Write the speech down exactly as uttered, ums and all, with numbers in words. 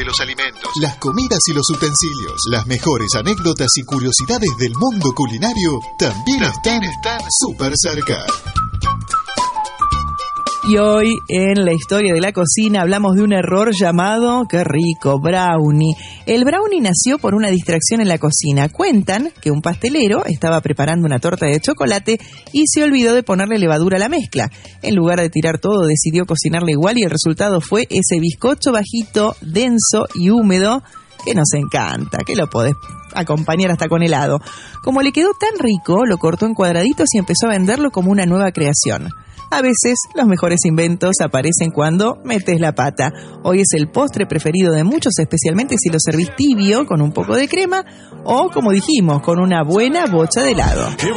los alimentos, las comidas y los utensilios, las mejores anécdotas y curiosidades del mundo culinario también, también están, están súper cerca. Y hoy en la historia de la cocina hablamos de un error llamado, qué rico, brownie. El brownie nació por una distracción en la cocina. Cuentan que un pastelero estaba preparando una torta de chocolate y se olvidó de ponerle levadura a la mezcla. En lugar de tirar todo, decidió cocinarla igual y el resultado fue ese bizcocho bajito, denso y húmedo que nos encanta, que lo podés acompañar hasta con helado. Como le quedó tan rico, lo cortó en cuadraditos y empezó a venderlo como una nueva creación. A veces los mejores inventos aparecen cuando metes la pata. Hoy es el postre preferido de muchos, especialmente si lo servís tibio con un poco de crema o, como dijimos, con una buena bocha de helado.